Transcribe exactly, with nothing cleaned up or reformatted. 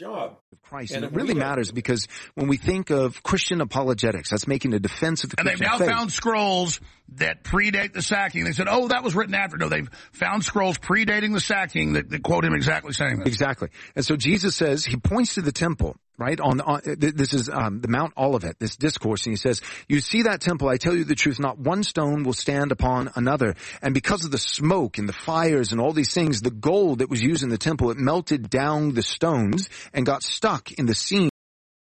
job. Of Christ. And And it if we really don't matters do it- because when we think of Christian apologetics, that's making a defense of the And they've Christian now faith. found scrolls that predate the sacking. They said, oh, that was written after. No, they've found scrolls predating the sacking that, that quote him exactly saying this. Exactly. And so Jesus says, he points to the temple, right? On, on this is um, the Mount Olivet, this discourse, and he says, you see that temple, I tell you the truth, not one stone will stand upon another. And because of the smoke and the fires and all these things, the gold that was used in the temple, it melted down the stones and got stuck in the seam